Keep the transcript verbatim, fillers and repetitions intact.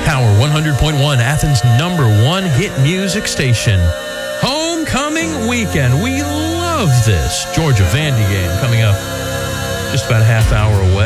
Power one hundred point one, Athens' number one hit music station. Homecoming weekend. We love this. Georgia Vandy game coming up just about a half hour away.